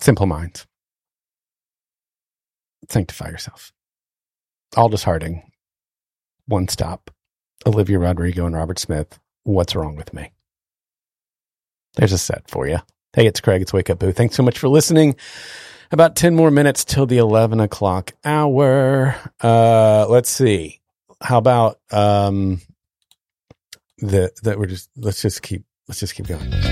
Simple Minds. Sanctify Yourself. Aldous Harding. One Stop. Olivia Rodrigo and Robert Smith. What's Wrong with Me? There's a set for you. Hey, it's Craig. It's Wake Up Boo. Thanks so much for listening. About 10 more minutes till the 11 o'clock hour. Let's see. How about let's just keep going.